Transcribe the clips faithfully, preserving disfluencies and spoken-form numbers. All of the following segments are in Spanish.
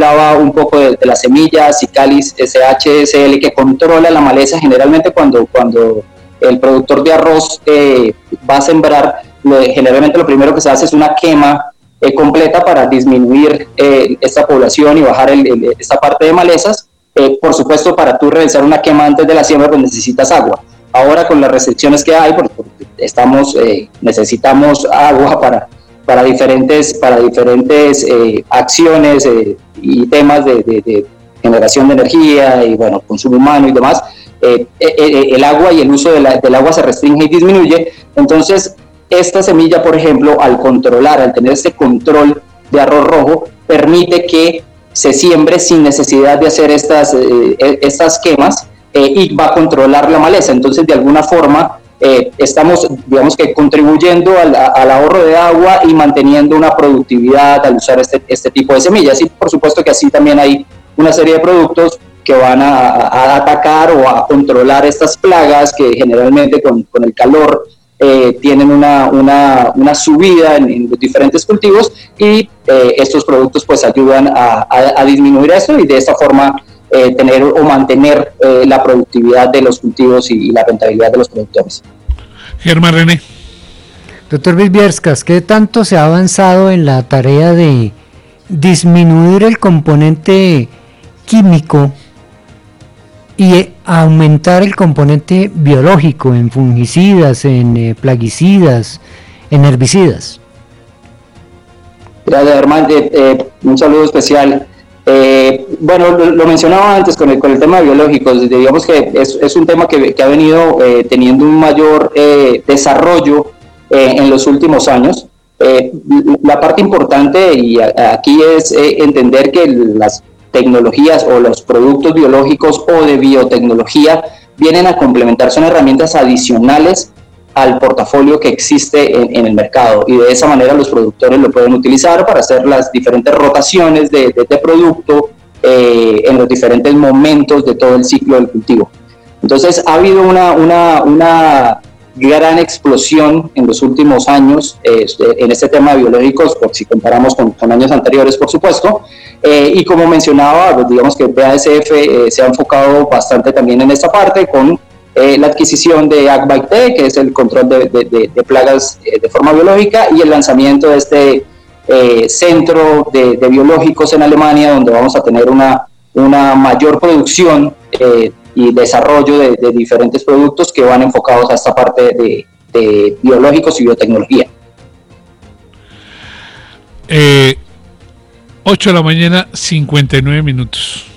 hablaba un poco de, de la semilla Cicalis S H S L, que controla la maleza. Generalmente cuando, cuando el productor de arroz eh, va a sembrar, lo, generalmente lo primero que se hace es una quema eh, completa para disminuir eh, esta población y bajar el, el, esta parte de malezas. Eh, por supuesto, para tú realizar una quema antes de la siembra, pues necesitas agua. Ahora, con las restricciones que hay, porque estamos, eh, necesitamos agua para, para diferentes, para diferentes eh, acciones eh, y temas de, de, de generación de energía y, bueno, consumo humano y demás, eh, eh, el agua y el uso de la, del agua se restringe y disminuye. Entonces, esta semilla, por ejemplo, al controlar, al tener este control de arroz rojo, permite que se siembre sin necesidad de hacer estas, eh, estas quemas eh, y va a controlar la maleza. Entonces, de alguna forma, eh, estamos, digamos que, contribuyendo al, al ahorro de agua y manteniendo una productividad al usar este, este tipo de semillas. Y, por supuesto, que así también hay una serie de productos que van a, a atacar o a controlar estas plagas que generalmente con, con el calor Eh, tienen una, una, una subida en, en los diferentes cultivos y eh, estos productos pues ayudan a, a, a disminuir eso y de esta forma eh, tener o mantener eh, la productividad de los cultivos y, y la rentabilidad de los productores. Germán René. Doctor Wisbieskas, ¿qué tanto se ha avanzado en la tarea de disminuir el componente químico y aumentar el componente biológico en fungicidas, en eh, plaguicidas, en herbicidas? Gracias, Germán. Eh, eh, un saludo especial. Eh, bueno, lo, lo mencionaba antes con el, con el tema de biológicos. Digamos que es, es un tema que, que ha venido eh, teniendo un mayor eh, desarrollo eh, en los últimos años. Eh, la parte importante y a, aquí es eh, entender que las tecnologías o los productos biológicos o de biotecnología vienen a complementar, son herramientas adicionales al portafolio que existe en, en el mercado y de esa manera los productores lo pueden utilizar para hacer las diferentes rotaciones de, de, de producto eh, en los diferentes momentos de todo el ciclo del cultivo. Entonces ha habido una, una, una gran explosión en los últimos años eh, en este tema de biológicos, por si comparamos con, con años anteriores, por supuesto. Eh, y como mencionaba, pues digamos que B A S F eh, se ha enfocado bastante también en esta parte con eh, la adquisición de AgBite, que es el control de, de, de, de plagas eh, de forma biológica, y el lanzamiento de este eh, centro de, de biológicos en Alemania, donde vamos a tener una, una mayor producción eh, y desarrollo de, de diferentes productos que van enfocados a esta parte de, de biológicos y biotecnología. Eh... ocho de la mañana, cincuenta y nueve minutos.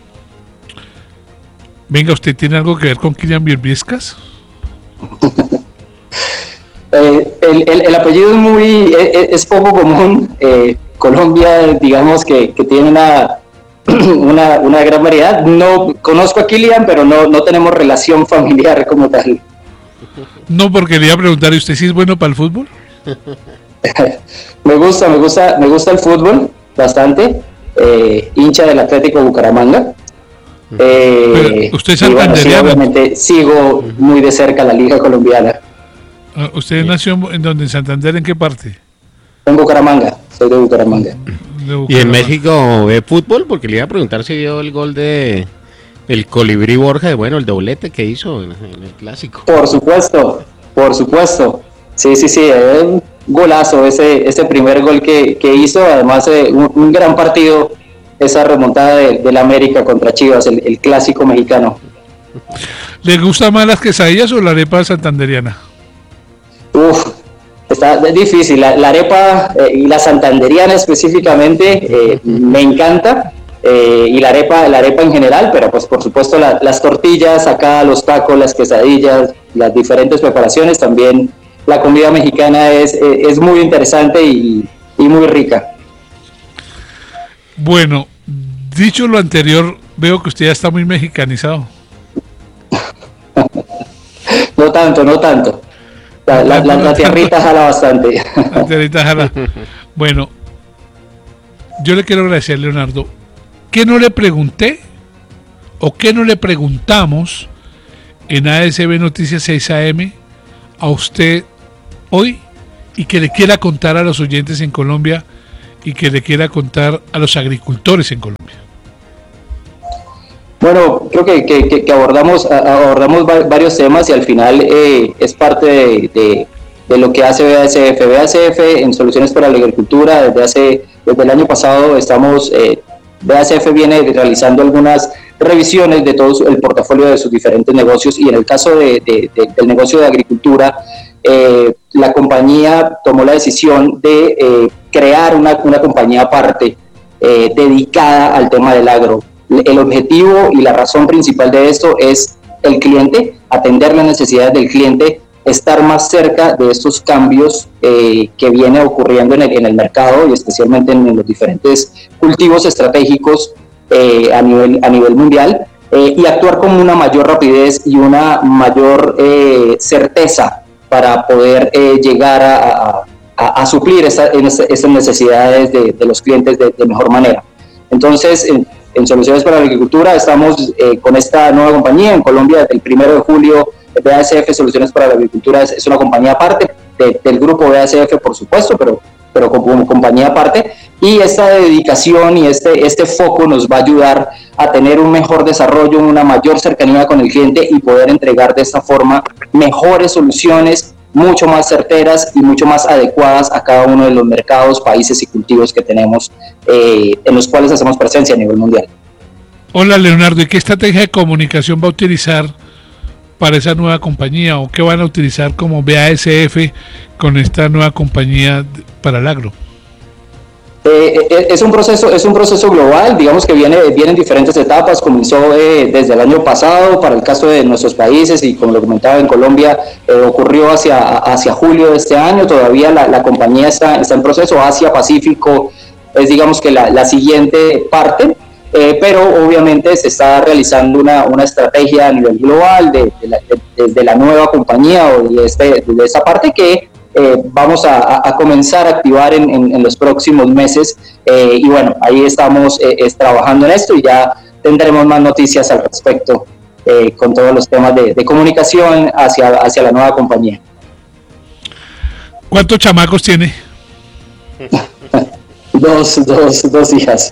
Venga, ¿usted tiene algo que ver con Kylian Wisbieskas? eh, el, el, el apellido es muy es, es poco común. Eh, Colombia, digamos que, que tiene una, una una gran variedad. No conozco a Kylian, pero no, no tenemos relación familiar como tal. No, porque le iba a preguntar, ¿y usted sí es bueno para el fútbol? me gusta, me gusta, me gusta el fútbol bastante, eh, hincha del Atlético Bucaramanga. Eh, usted es santanderiano. Bueno, sí, obviamente sigo muy de cerca la liga colombiana. ¿Usted nació en, en donde, en Santander, en qué parte? En Bucaramanga, soy de Bucaramanga. de Bucaramanga. ¿Y en México ve fútbol? Porque le iba a preguntar si vio el gol de el Colibrí Borja, de bueno, el doblete que hizo en, en el clásico. Por supuesto, por supuesto. Sí, sí, sí, es un golazo ese, ese primer gol que, que hizo, además eh, un, un gran partido, esa remontada de, de la América contra Chivas, el, el clásico mexicano. ¿Le gusta más las quesadillas o la arepa santanderiana? Uf, está difícil, la, la arepa eh, y la santanderiana específicamente eh, me encanta, eh, y la arepa, la arepa en general, pero pues por supuesto la, las tortillas, acá los tacos, las quesadillas, las diferentes preparaciones también. La comida mexicana es, es muy interesante y, y muy rica. Bueno, dicho lo anterior, veo que usted ya está muy mexicanizado. No tanto, no tanto. La, la, la, la tierrita jala bastante. La tierrita jala. Bueno, yo le quiero agradecer, Leonardo. ¿Qué no le pregunté o qué no le preguntamos en A S B Noticias seis A M a usted hoy y que le quiera contar a los oyentes en Colombia y que le quiera contar a los agricultores en Colombia. Bueno, creo que, que, que abordamos, abordamos varios temas y al final eh, es parte de, de, de lo que hace B A S F. B A S F en Soluciones para la Agricultura, desde, hace, desde el año pasado estamos, eh, B A S F viene realizando algunas revisiones de todo el portafolio de sus diferentes negocios, y en el caso de, de, de, del negocio de agricultura, eh, la compañía tomó la decisión de eh, crear una, una compañía aparte eh, dedicada al tema del agro. El objetivo y la razón principal de esto es el cliente, atender las necesidades del cliente, estar más cerca de estos cambios eh, que viene ocurriendo en el, en el mercado y especialmente en, en los diferentes cultivos estratégicos eh, a, nivel, a nivel mundial, eh, y actuar con una mayor rapidez y una mayor eh, certeza para poder eh, llegar a, a, a suplir esas esa necesidades de, de los clientes de, de mejor manera. Entonces, en, en Soluciones para la Agricultura estamos eh, con esta nueva compañía en Colombia desde el primero de julio. B A S F Soluciones para la Agricultura es, es una compañía aparte de, del grupo B A S F, por supuesto, pero, pero como, como compañía aparte, y esta dedicación y este, este foco nos va a ayudar a tener un mejor desarrollo, una mayor cercanía con el cliente y poder entregar de esta forma mejores soluciones, mucho más certeras y mucho más adecuadas a cada uno de los mercados, países y cultivos que tenemos, eh, en los cuales hacemos presencia a nivel mundial. Hola Leonardo, ¿y qué estrategia de comunicación va a utilizar para esa nueva compañía, o qué van a utilizar como B A S F con esta nueva compañía para el agro? Eh, es un proceso, es un proceso global, digamos que viene, viene en diferentes etapas. Comenzó eh, desde el año pasado para el caso de nuestros países, y como lo comentaba, en Colombia eh, ocurrió hacia, hacia julio de este año. Todavía la, la compañía está, está en proceso. Asia Pacífico es, digamos, que la, la siguiente parte. Eh, pero obviamente se está realizando una, una estrategia a nivel global de, de, la, de, de la nueva compañía o de, este, de esta parte que eh, vamos a, a comenzar a activar en, en, en los próximos meses, eh, y bueno, ahí estamos eh, es, trabajando en esto, y ya tendremos más noticias al respecto eh, con todos los temas de, de comunicación hacia, hacia la nueva compañía. ¿Cuántos chamacos tiene? dos, dos, dos hijas.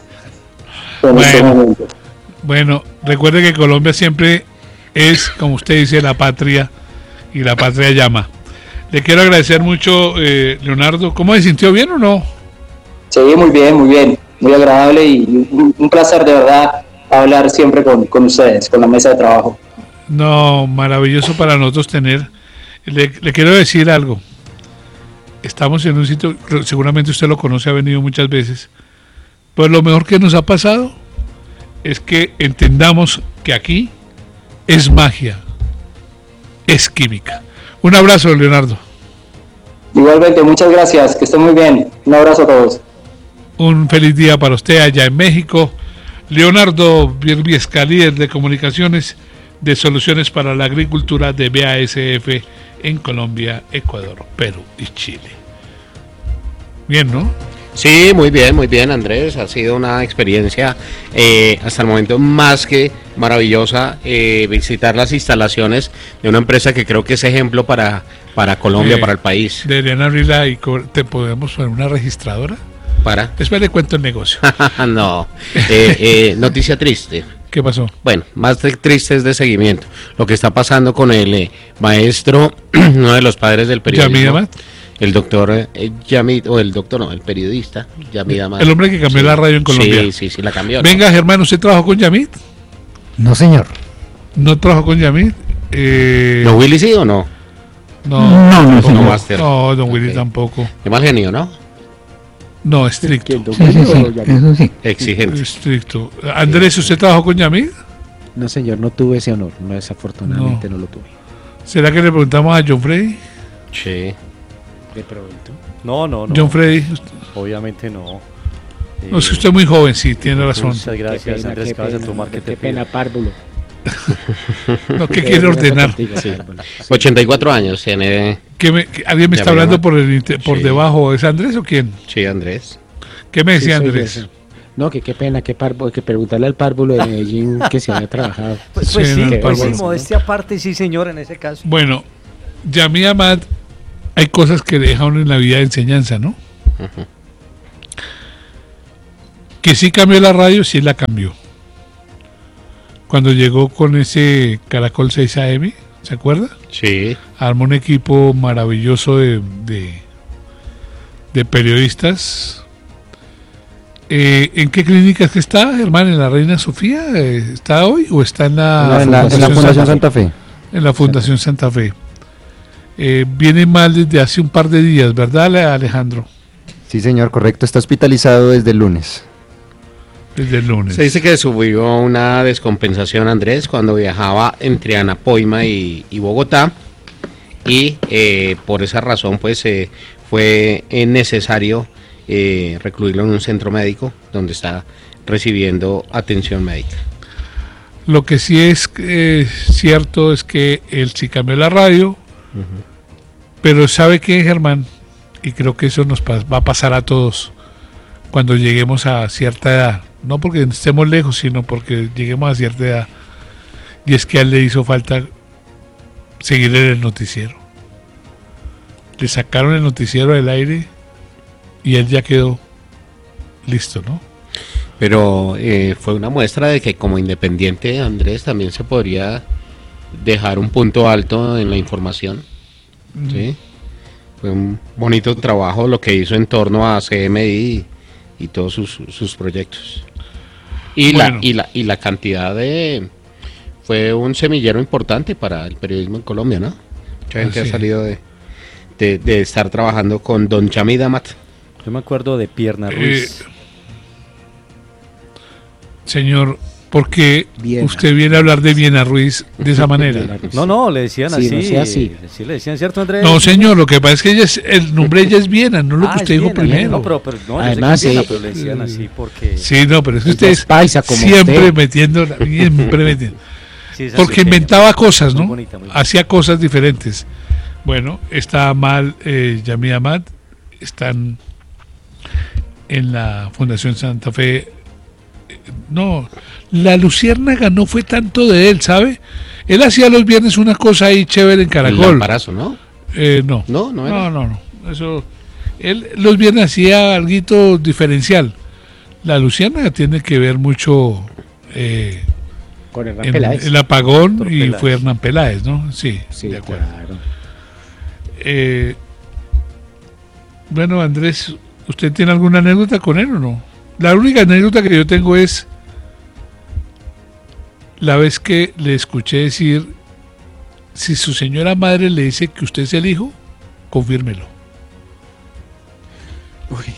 Bueno, bueno, recuerde que Colombia siempre es, como usted dice, la patria, y la patria llama. Le quiero agradecer mucho, eh, Leonardo. ¿Cómo se sintió? ¿Bien o no? Sí, muy bien, muy bien, muy agradable, y un, un placer de verdad hablar siempre con, con ustedes, con la mesa de trabajo. No, maravilloso para nosotros tener. Le, le quiero decir algo. Estamos en un sitio, seguramente usted lo conoce, ha venido muchas veces. Pues lo mejor que nos ha pasado es que entendamos que aquí es magia, es química. Un abrazo, Leonardo. Igualmente, muchas gracias, que estén muy bien. Un abrazo a todos. Un feliz día para usted allá en México. Leonardo Birbiesca, líder de comunicaciones de Soluciones para la Agricultura de B A S F en Colombia, Ecuador, Perú y Chile. Bien, ¿no? Sí, muy bien, muy bien, Andrés. Ha sido una experiencia eh, hasta el momento más que maravillosa, eh, visitar las instalaciones de una empresa que creo que es ejemplo para, para Colombia, eh, para el país. Deberían abrirla y te podemos poner una registradora. ¿Para? Después le cuento el negocio. No, eh, eh, noticia triste. ¿Qué pasó? Bueno, más de triste es de seguimiento. Lo que está pasando con el eh, maestro, uno de los padres del periodismo. El doctor eh, Yamid, o el doctor no, el periodista Yamid Amad. El hombre que cambió sí, la radio en Colombia. Sí, sí, sí, la cambió. Venga, ¿no? Germán, ¿usted trabajó con Yamid? No, señor. ¿No trabajó con Yamid? Eh... ¿Don Willy sí o no? No, no, no, no, no, no, no don Willy okay. tampoco. Qué mal genio, ¿no? No, estricto. Sí, sí, sí, eso sí. Exigente. Estricto. Andrés, ¿usted trabajó con Yamid? No, señor, no tuve ese honor. No, desafortunadamente no, no lo tuve. ¿Será que le preguntamos a John Freddy? Sí. ¿De pronto? No, no, no. John Freddy. Obviamente no. No, es que usted es muy joven, sí, tiene razón. Muchas gracias, pena, Andrés, que vas a tomar que te Qué pena, párvulo. No, ¿qué quiere ordenar? Sí. ochenta y cuatro años tiene. ¿Qué me, que ¿Alguien me está hablando por el por sí. debajo? ¿Es Andrés o quién? Sí, Andrés. ¿Qué me decía sí, Andrés? Yo, no, que qué pena, que párvulo, que preguntarle al párvulo de Medellín que se había trabajado. Pues, pues sí, sí, pues sí, modestia aparte, sí, señor, en ese caso. Bueno, Yamid Amad, hay cosas que deja uno en la vida de enseñanza, ¿no? Uh-huh. que sí cambió la radio, sí la cambió. Cuando llegó con ese Caracol seis A M, ¿se acuerda? Sí. Armó un equipo maravilloso de, de, de periodistas. Eh, ¿En qué clínica es que está, hermano? ¿En la Reina Sofía? Eh, ¿Está hoy o está en la, en la, en la Fundación Santa Fe? En la Fundación Santa Fe. Eh, viene mal desde hace un par de días, ¿verdad, Alejandro? Sí, señor, correcto. Está hospitalizado desde el lunes. Desde el lunes. Se dice que sufrió una descompensación, Andrés, cuando viajaba entre Anapoima y, y Bogotá, y eh, por esa razón pues eh, fue eh, necesario eh, recluirlo en un centro médico donde está recibiendo atención médica. Lo que sí es eh, cierto es que él sí cambió la radio, uh-huh. Pero ¿sabe qué, Germán? Y creo que eso nos va a pasar a todos cuando lleguemos a cierta edad. No porque estemos lejos, sino porque lleguemos a cierta edad. Y es que a él le hizo falta seguir en el noticiero. Le sacaron el noticiero del aire y él ya quedó listo, ¿no? Pero eh, fue una muestra de que como independiente, Andrés, también se podría dejar un punto alto en la información. Mm. ¿Sí? Fue un bonito trabajo lo que hizo en torno a C M I y, y todos sus, sus proyectos. Y, bueno. la, y, la, y la cantidad de... Fue un semillero importante para el periodismo en Colombia, ¿no? Mucha gente ah, sí. ha salido de, de, de estar trabajando con don Chamid Amat. Yo me acuerdo de Pierna Ruiz. Eh, señor, ¿por qué Viena. Usted viene a hablar de Viena Ruiz de esa manera? No, no, le decían sí, así. No sea así. Sí, le decían, ¿cierto, Andrés? No, señor, lo que pasa es que ella es, el nombre de ella es Viena, no lo ah, que usted dijo Viena, primero. No, pero, pero, no, Además, Viena, eh, pero le decían así porque... Sí, no, pero es que usted es paisa como siempre usted. metiendo, siempre metiendo. Sí, porque inventaba cosas, ¿no? Muy bonita, muy bonita. Hacía cosas diferentes. Bueno, está mal eh, Yamid Amat, están en la Fundación Santa Fe. No, la Luciérnaga no fue tanto de él, ¿sabe? Él hacía los viernes una cosa ahí chévere en Caracol. El embarazo, ¿no? Eh, no. No, no era. No, no, no. Eso, él los viernes hacía algo diferencial. La Luciérnaga tiene que ver mucho eh, con Hernán en, Peláez. El apagón Doctor y Peláez. Fue Hernán Peláez, ¿no? Sí, sí, de acuerdo. Claro. Eh, bueno, Andrés, ¿usted tiene alguna anécdota con él o no? La única anécdota que yo tengo es la vez que le escuché decir, si su señora madre le dice que usted es el hijo, confírmelo. Uy.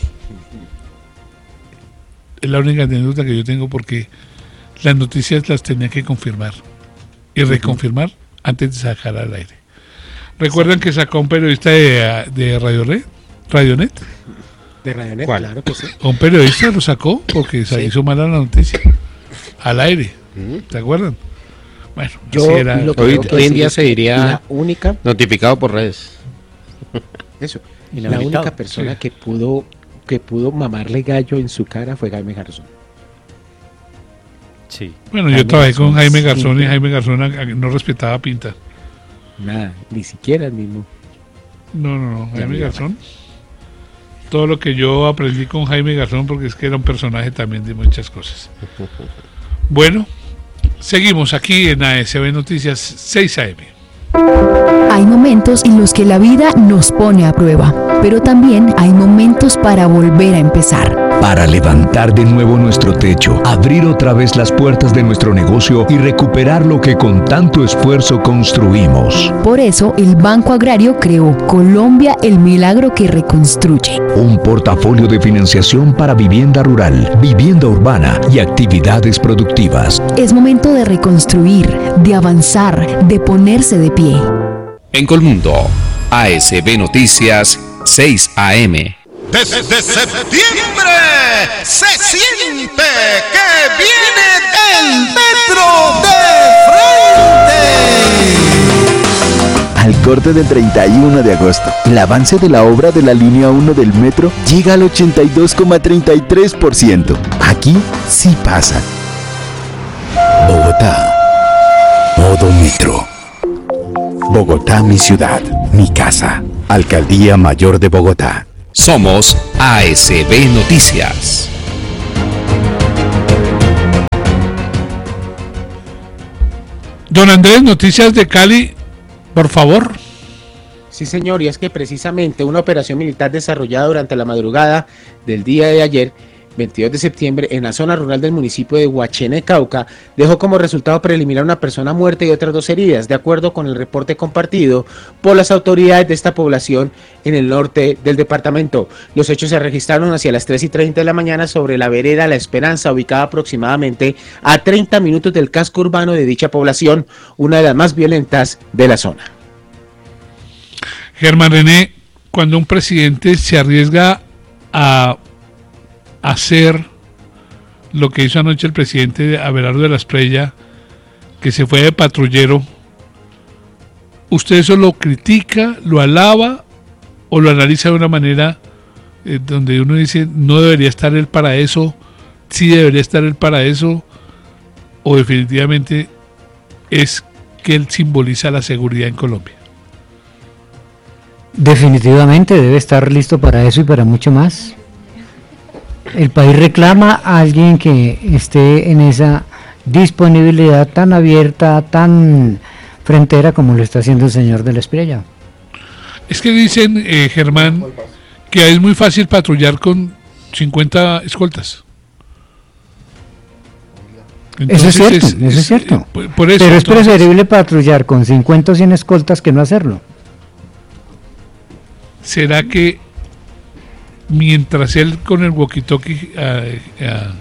Es la única anécdota que yo tengo porque las noticias las tenía que confirmar y reconfirmar antes de sacar al aire. ¿Recuerdan que sacó un periodista de, de Radio Red, Radionet? De Radionet, ¿Cuál? claro que sí. Un periodista lo sacó porque se sí. hizo mala la noticia al aire. ¿Se acuerdan? Bueno, yo así era. Hoy, hoy en día se diría única, notificado por redes. Eso. La única persona sí. que pudo que pudo mamarle gallo en su cara fue Jaime Garzón. Sí. Bueno, Jaime yo trabajé Garzón, con Jaime Garzón sí. y Jaime Garzón no respetaba pinta. Nada, ni siquiera el mismo. No, no, no. Jaime ya Garzón. Todo lo que yo aprendí con Jaime Garzón, porque es que era un personaje también de muchas cosas. Bueno, seguimos aquí en A S B Noticias seis A M. Hay momentos en los que la vida nos pone a prueba, pero también hay momentos para volver a empezar. Para levantar de nuevo nuestro techo, abrir otra vez las puertas de nuestro negocio y recuperar lo que con tanto esfuerzo construimos. Por eso, el Banco Agrario creó Colombia, el milagro que reconstruye. Un portafolio de financiación para vivienda rural, vivienda urbana y actividades productivas. Es momento de reconstruir, de avanzar, de ponerse de pie. En Colmundo, A S B Noticias seis A M. Desde septiembre se siente que viene el metro de frente. Al corte del treinta y uno de agosto, el avance de la obra de la línea uno del metro llega al ochenta y dos coma treinta y tres por ciento. Aquí sí pasa. Bogotá, modo metro. Bogotá, mi ciudad, mi casa. Alcaldía Mayor de Bogotá. Somos A S B Noticias. Don Andrés, noticias de Cali, por favor. Sí, señor, y es que precisamente una operación militar desarrollada durante la madrugada del día de ayer, veintidós de septiembre, en la zona rural del municipio de Huachene, Cauca, dejó como resultado preliminar una persona muerta y otras dos heridas, de acuerdo con el reporte compartido por las autoridades de esta población en el norte del departamento. Los hechos se registraron hacia las tres y treinta de la mañana sobre la vereda La Esperanza, ubicada aproximadamente a treinta minutos del casco urbano de dicha población, una de las más violentas de la zona. Germán René, cuando un presidente se arriesga a hacer lo que hizo anoche el presidente Abelardo de la Espriella, que se fue de patrullero, ¿usted eso lo critica, lo alaba o lo analiza de una manera eh, donde uno dice no debería estar él para eso, sí debería estar él para eso, o definitivamente es que él simboliza la seguridad en Colombia? Definitivamente debe estar listo para eso y para mucho más. El país reclama a alguien que esté en esa disponibilidad tan abierta, tan frentera como lo está haciendo el señor de la Espriella. Es que dicen, eh, Germán, que es muy fácil patrullar con cincuenta escoltas. Entonces, eso es cierto, es, eso es, es cierto. Eh, por, por eso, Pero es entonces, preferible patrullar con cincuenta o cien escoltas que no hacerlo. ¿Será que mientras él con el walkie-talkie, uh, uh,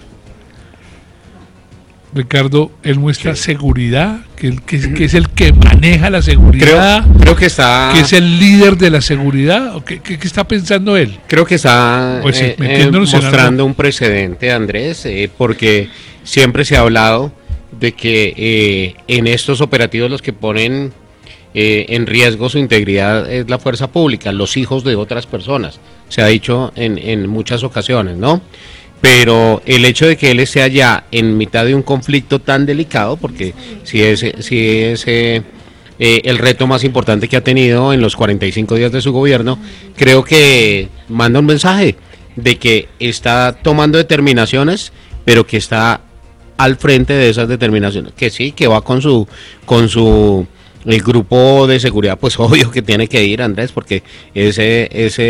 Ricardo, él muestra sí. seguridad, que, él, que, que es el que maneja la seguridad, creo, creo que está, que es el líder de la seguridad, ¿o qué, qué, qué está pensando él? Creo que está pues, eh, eh, mostrando un precedente, Andrés, eh, porque siempre se ha hablado de que eh, en estos operativos los que ponen Eh, en riesgo su integridad es la fuerza pública, los hijos de otras personas, se ha dicho en, en muchas ocasiones, ¿no? Pero el hecho de que él esté allá en mitad de un conflicto tan delicado, porque si es, si es eh, eh, el reto más importante que ha tenido en los cuarenta y cinco días de su gobierno, creo que manda un mensaje de que está tomando determinaciones, pero que está al frente de esas determinaciones, que sí, que va con su con su el grupo de seguridad, pues obvio que tiene que ir, Andrés, porque ese ese